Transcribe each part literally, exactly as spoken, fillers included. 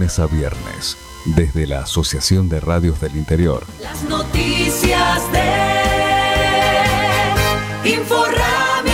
lunes a viernes, desde la Asociación de Radios del Interior. Las noticias de Inforrami.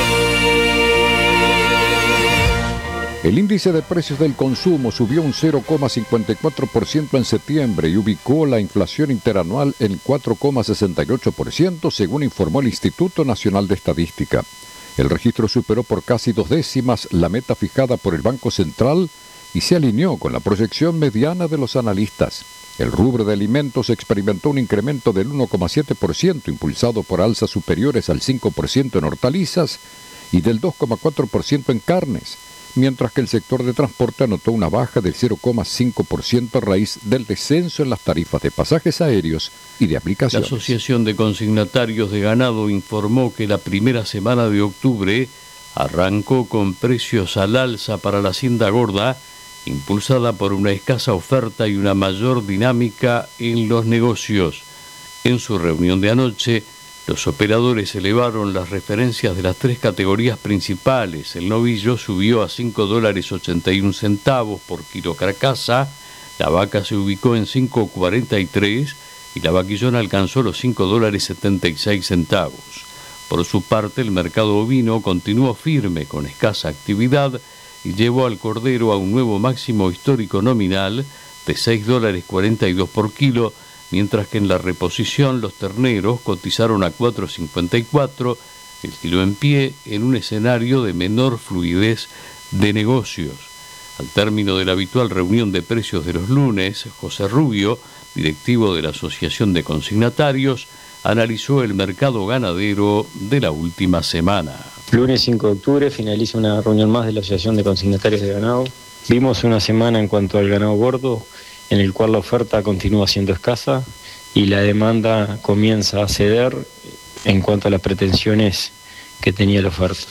El índice de precios del consumo subió un cero coma cincuenta y cuatro por ciento en septiembre y ubicó la inflación interanual en cuatro coma sesenta y ocho por ciento, según informó el Instituto Nacional de Estadística. El registro superó por casi dos décimas la meta fijada por el Banco Central y se alineó con la proyección mediana de los analistas. El rubro de alimentos experimentó un incremento del uno coma siete por ciento, impulsado por alzas superiores al cinco por ciento en hortalizas y del dos coma cuatro por ciento en carnes, mientras que el sector de transporte anotó una baja del cero coma cinco por ciento a raíz del descenso en las tarifas de pasajes aéreos y de aplicaciones. La Asociación de Consignatarios de Ganado informó que la primera semana de octubre arrancó con precios al alza para la hacienda gorda, impulsada por una escasa oferta y una mayor dinámica en los negocios. En su reunión de anoche, los operadores elevaron las referencias de las tres categorías principales. El novillo subió a cinco dólares ochenta y un centavos por kilo carcasa, la vaca se ubicó en cinco cuarenta y tres y la vaquillona alcanzó los cinco dólares setenta y seis centavos. Por su parte, el mercado ovino continuó firme con escasa actividad y llevó al cordero a un nuevo máximo histórico nominal de seis dólares cuarenta y dos por kilo, mientras que en la reposición los terneros cotizaron a cuatro cincuenta y cuatro el kilo en pie en un escenario de menor fluidez de negocios. Al término de la habitual reunión de precios de los lunes, José Rubio, directivo de la Asociación de Consignatarios, analizó el mercado ganadero de la última semana. Lunes cinco de octubre finaliza una reunión más de la Asociación de Consignatarios de Ganado. Vimos una semana en cuanto al ganado gordo, en el cual la oferta continúa siendo escasa y la demanda comienza a ceder en cuanto a las pretensiones que tenía la oferta.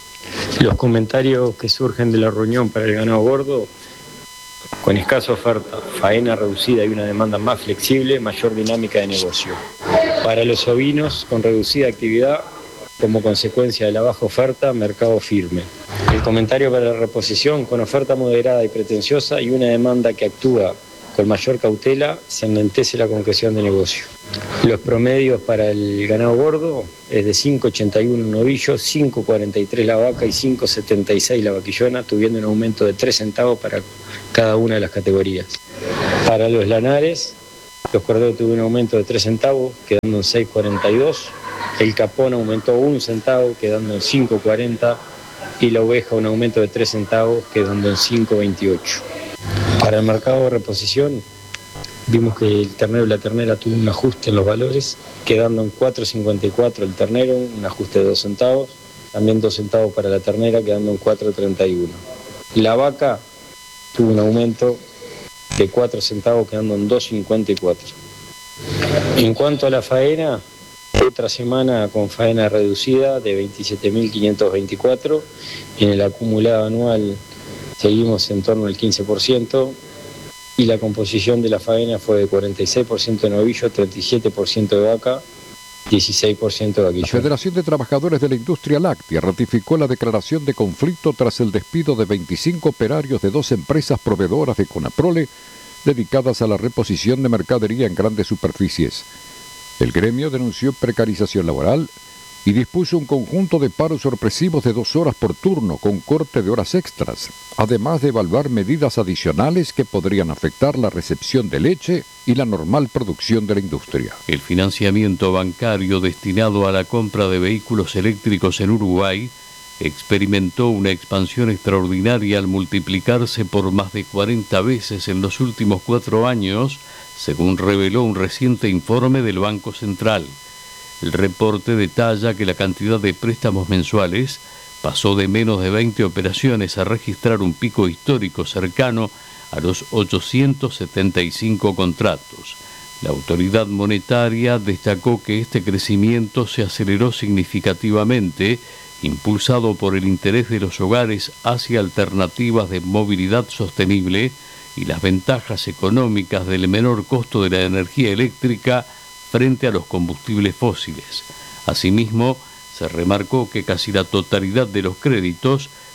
Los comentarios que surgen de la reunión para el ganado gordo: con escasa oferta, faena reducida y una demanda más flexible, mayor dinámica de negocio. Para los ovinos, con reducida actividad, como consecuencia de la baja oferta, mercado firme. El comentario para la reposición: con oferta moderada y pretenciosa y una demanda que actúa con mayor cautela, se enlentece la concreción de negocio. Los promedios para el ganado gordo es de cinco ochenta y uno novillos, cinco cuarenta y tres la vaca y cinco setenta y seis la vaquillona, tuviendo un aumento de tres centavos para cada una de las categorías. Para los lanares, los corderos tuvieron un aumento de tres centavos, quedando en seis cuarenta y dos. El capón aumentó un centavo, quedando en cinco cuarenta. Y la oveja un aumento de tres centavos, quedando en cinco veintiocho. Para el mercado de reposición, vimos que el ternero y la ternera tuvo un ajuste en los valores, quedando en cuatro cincuenta y cuatro el ternero, un ajuste de dos centavos, también dos centavos para la ternera, quedando en cuatro treinta y uno. La vaca tuvo un aumento de cuatro centavos, quedando en dos cincuenta y cuatro. En cuanto a la faena, otra semana con faena reducida de veintisiete mil quinientos veinticuatro, y en el acumulado anual seguimos en torno al quince por ciento, y la composición de la faena fue de cuarenta y seis por ciento de novillo, treinta y siete por ciento de vaca, dieciséis por ciento de vaquillón. La Federación de Trabajadores de la Industria Láctea ratificó la declaración de conflicto tras el despido de veinticinco operarios de dos empresas proveedoras de Conaprole dedicadas a la reposición de mercadería en grandes superficies. El gremio denunció precarización laboral y dispuso un conjunto de paros sorpresivos de dos horas por turno con corte de horas extras, además de evaluar medidas adicionales que podrían afectar la recepción de leche y la normal producción de la industria. El financiamiento bancario destinado a la compra de vehículos eléctricos en Uruguay experimentó una expansión extraordinaria al multiplicarse por más de cuarenta veces en los últimos cuatro años, según reveló un reciente informe del Banco Central. El reporte detalla que la cantidad de préstamos mensuales pasó de menos de veinte operaciones a registrar un pico histórico cercano a los ochocientos setenta y cinco contratos. La autoridad monetaria destacó que este crecimiento se aceleró significativamente, impulsado por el interés de los hogares hacia alternativas de movilidad sostenible y las ventajas económicas del menor costo de la energía eléctrica frente a los combustibles fósiles. Asimismo, se remarcó que casi la totalidad de los créditos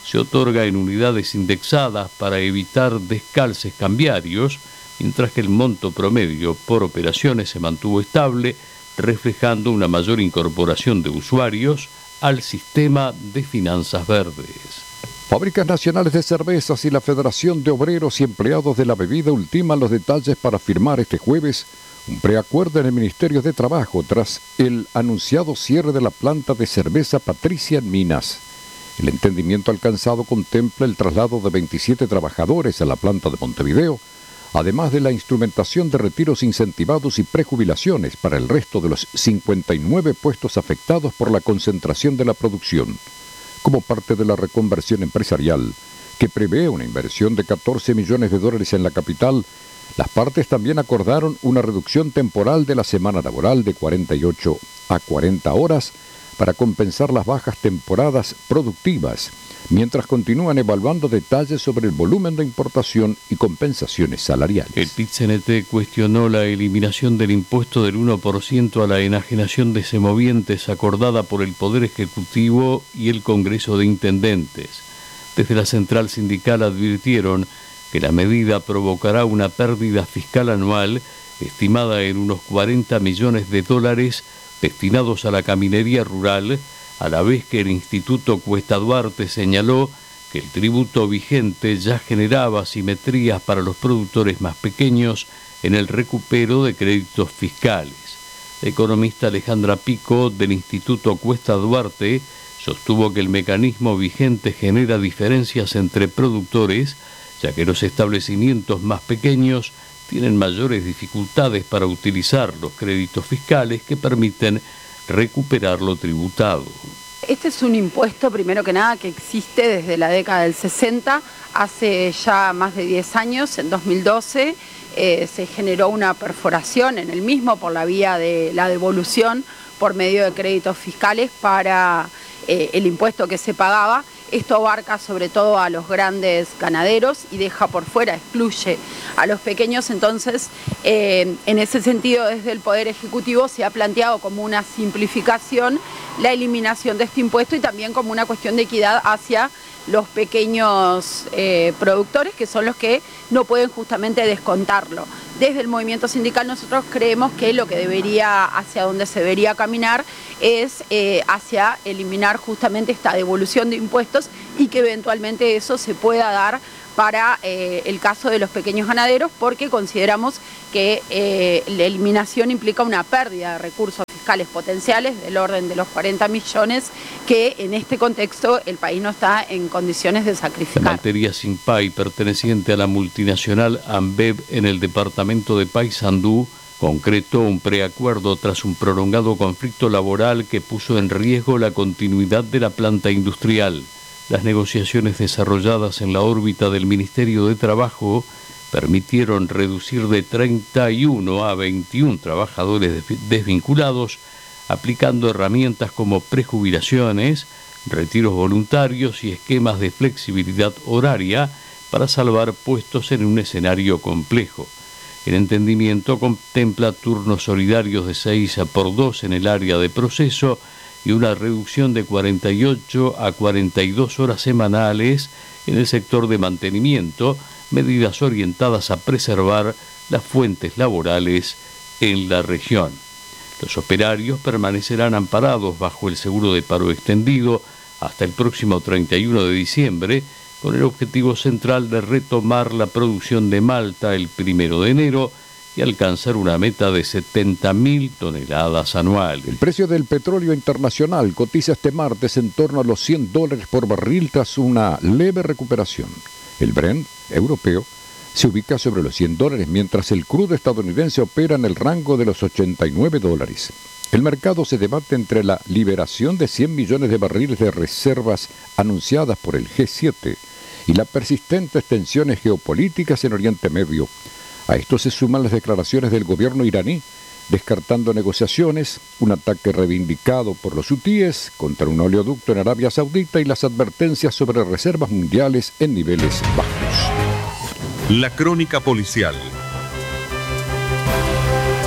se otorga en unidades indexadas para evitar descalces cambiarios, mientras que el monto promedio por operaciones se mantuvo estable, reflejando una mayor incorporación de usuarios al sistema de finanzas verdes. Fábricas Nacionales de Cervezas y la Federación de Obreros y Empleados de la Bebida ultiman los detalles para firmar este jueves un preacuerdo en el Ministerio de Trabajo tras el anunciado cierre de la planta de cerveza Patricia en Minas. El entendimiento alcanzado contempla el traslado de veintisiete trabajadores a la planta de Montevideo, además de la instrumentación de retiros incentivados y prejubilaciones para el resto de los cincuenta y nueve puestos afectados por la concentración de la producción. Como parte de la reconversión empresarial, que prevé una inversión de catorce millones de dólares en la capital, las partes también acordaron una reducción temporal de la semana laboral de cuarenta y ocho a cuarenta horas para compensar las bajas temporadas productivas, mientras continúan evaluando detalles sobre el volumen de importación y compensaciones salariales. El P I T C N T cuestionó la eliminación del impuesto del uno por ciento a la enajenación de semovientes acordada por el Poder Ejecutivo y el Congreso de Intendentes. Desde la central sindical advirtieron que la medida provocará una pérdida fiscal anual estimada en unos cuarenta millones de dólares destinados a la caminería rural, a la vez que el Instituto Cuesta Duarte señaló que el tributo vigente ya generaba asimetrías para los productores más pequeños en el recupero de créditos fiscales. La economista Alejandra Pico, del Instituto Cuesta Duarte, sostuvo que el mecanismo vigente genera diferencias entre productores, ya que los establecimientos más pequeños tienen mayores dificultades para utilizar los créditos fiscales que permiten recuperar lo tributado. Este es un impuesto, primero que nada, que existe desde la década del sesenta, hace ya más de diez años, en dos mil doce, eh, se generó una perforación en el mismo por la vía de la devolución por medio de créditos fiscales para eh, el impuesto que se pagaba. Esto abarca sobre todo a los grandes ganaderos y deja por fuera, excluye a los pequeños. Entonces, eh, en ese sentido, desde el Poder Ejecutivo se ha planteado como una simplificación la eliminación de este impuesto y también como una cuestión de equidad hacia los pequeños eh, productores, que son los que no pueden justamente descontarlo. Desde el movimiento sindical nosotros creemos que lo que debería, hacia donde se debería caminar es eh, hacia eliminar justamente esta devolución de impuestos y que eventualmente eso se pueda dar para eh, el caso de los pequeños ganaderos, porque consideramos que eh, la eliminación implica una pérdida de recursos fiscales potenciales del orden de los cuarenta millones que en este contexto el país no está en condiciones de sacrificar. La materia Simpay, perteneciente a la multinacional Ambev en el departamento de Paysandú, concretó un preacuerdo tras un prolongado conflicto laboral que puso en riesgo la continuidad de la planta industrial. Las negociaciones desarrolladas en la órbita del Ministerio de Trabajo permitieron reducir de treinta y uno a veintiún trabajadores desvinculados, aplicando herramientas como prejubilaciones, retiros voluntarios y esquemas de flexibilidad horaria para salvar puestos en un escenario complejo. El entendimiento contempla turnos solidarios de seis por dos en el área de proceso y una reducción de cuarenta y ocho a cuarenta y dos horas semanales en el sector de mantenimiento, medidas orientadas a preservar las fuentes laborales en la región. Los operarios permanecerán amparados bajo el seguro de paro extendido hasta el próximo treinta y uno de diciembre, con el objetivo central de retomar la producción de malta el primero de enero y alcanzar una meta de setenta mil toneladas anuales. El precio del petróleo internacional cotiza este martes en torno a los cien dólares por barril tras una leve recuperación. El Brent europeo se ubica sobre los cien dólares, mientras el crudo estadounidense opera en el rango de los ochenta y nueve dólares. El mercado se debate entre la liberación de cien millones de barriles de reservas anunciadas por el G siete y las persistentes tensiones geopolíticas en Oriente Medio. A esto se suman las declaraciones del gobierno iraní, descartando negociaciones, un ataque reivindicado por los hutíes contra un oleoducto en Arabia Saudita y las advertencias sobre reservas mundiales en niveles bajos. La crónica policial.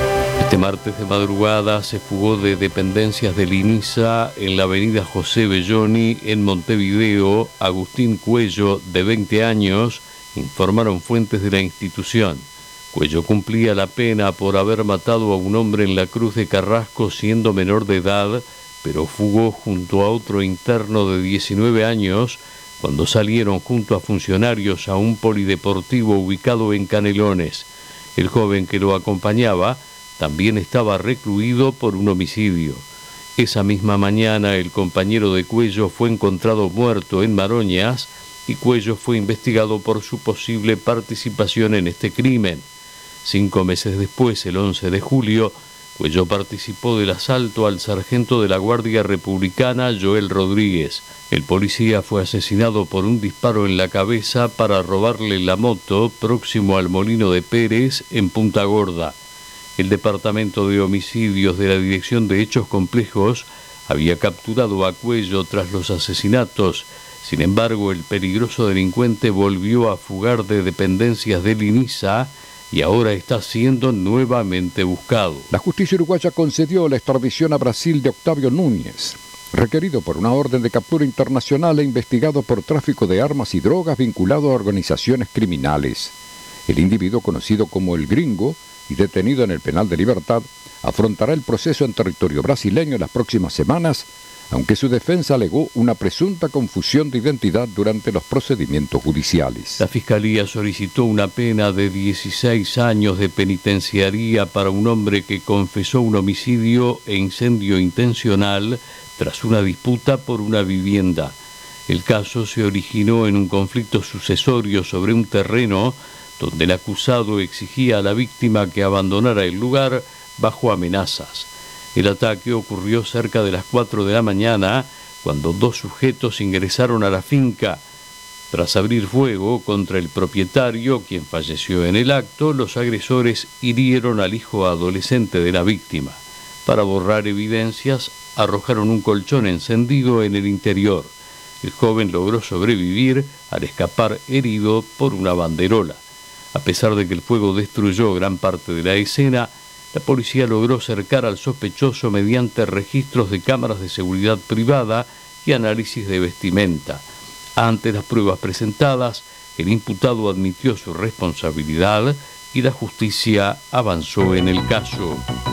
Este martes de madrugada se fugó de dependencias del INISA en la avenida José Belloni en Montevideo Agustín Cuello, de veinte años, informaron fuentes de la institución. Cuello cumplía la pena por haber matado a un hombre en la Cruz de Carrasco siendo menor de edad, pero fugó junto a otro interno de diecinueve años cuando salieron junto a funcionarios a un polideportivo ubicado en Canelones. El joven que lo acompañaba también estaba recluido por un homicidio. Esa misma mañana el compañero de Cuello fue encontrado muerto en Maroñas y Cuello fue investigado por su posible participación en este crimen. Cinco meses después, el once de julio, Cuello participó del asalto al sargento de la Guardia Republicana, Joel Rodríguez. El policía fue asesinado por un disparo en la cabeza para robarle la moto próximo al Molino de Pérez, en Punta Gorda. El Departamento de Homicidios de la Dirección de Hechos Complejos había capturado a Cuello tras los asesinatos. Sin embargo, el peligroso delincuente volvió a fugar de dependencias del INISA y ahora está siendo nuevamente buscado. La justicia uruguaya concedió la extradición a Brasil de Octavio Núñez, requerido por una orden de captura internacional e investigado por tráfico de armas y drogas vinculado a organizaciones criminales. El individuo, conocido como El Gringo y detenido en el penal de Libertad, afrontará el proceso en territorio brasileño en las próximas semanas, aunque su defensa alegó una presunta confusión de identidad durante los procedimientos judiciales. La Fiscalía solicitó una pena de dieciséis años de penitenciaría para un hombre que confesó un homicidio e incendio intencional tras una disputa por una vivienda. El caso se originó en un conflicto sucesorio sobre un terreno donde el acusado exigía a la víctima que abandonara el lugar bajo amenazas. El ataque ocurrió cerca de las cuatro de la mañana, cuando dos sujetos ingresaron a la finca. Tras abrir fuego contra el propietario, quien falleció en el acto, los agresores hirieron al hijo adolescente de la víctima. Para borrar evidencias, arrojaron un colchón encendido en el interior. El joven logró sobrevivir al escapar herido por una banderola. A pesar de que el fuego destruyó gran parte de la escena, la policía logró cercar al sospechoso mediante registros de cámaras de seguridad privada y análisis de vestimenta. Ante las pruebas presentadas, el imputado admitió su responsabilidad y la justicia avanzó en el caso.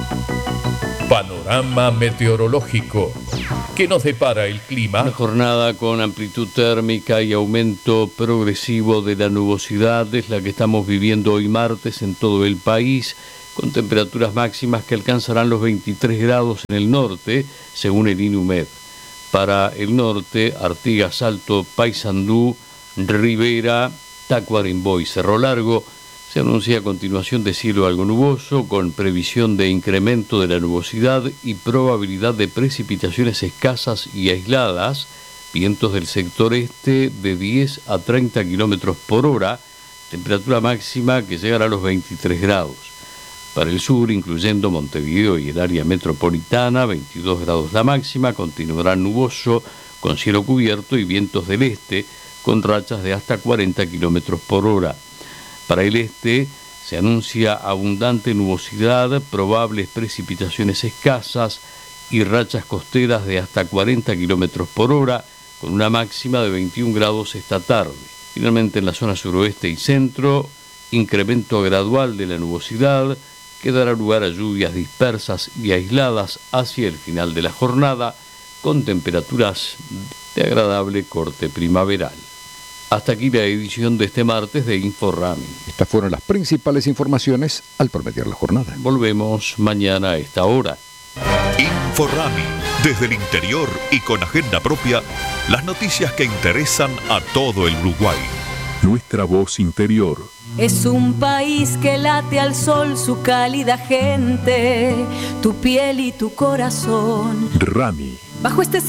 Panorama meteorológico. ¿Qué nos depara el clima? Una jornada con amplitud térmica y aumento progresivo de la nubosidad es la que estamos viviendo hoy martes en todo el país, con temperaturas máximas que alcanzarán los veintitrés grados en el norte, según el INUMED. Para el norte, Artigas, Salto, Paysandú, Rivera, Tacuarembó y Cerro Largo, se anuncia a continuación de cielo algo nuboso, con previsión de incremento de la nubosidad y probabilidad de precipitaciones escasas y aisladas, vientos del sector este de diez a treinta kilómetros por hora, temperatura máxima que llegará a los veintitrés grados. Para el sur, incluyendo Montevideo y el área metropolitana, veintidós grados la máxima, continuará nuboso, con cielo cubierto y vientos del este, con rachas de hasta cuarenta kilómetros por hora. Para el este se anuncia abundante nubosidad, probables precipitaciones escasas y rachas costeras de hasta cuarenta kilómetros por hora, con una máxima de veintiún grados esta tarde. Finalmente, en la zona suroeste y centro, incremento gradual de la nubosidad, que dará lugar a lluvias dispersas y aisladas hacia el final de la jornada, con temperaturas de agradable corte primaveral. Hasta aquí la edición de este martes de InfoRami. Estas fueron las principales informaciones al promediar la jornada. Volvemos mañana a esta hora. InfoRami, desde el interior y con agenda propia, las noticias que interesan a todo el Uruguay. Nuestra voz interior. Es un país que late al sol su cálida gente, tu piel y tu corazón. Rami. Bajo este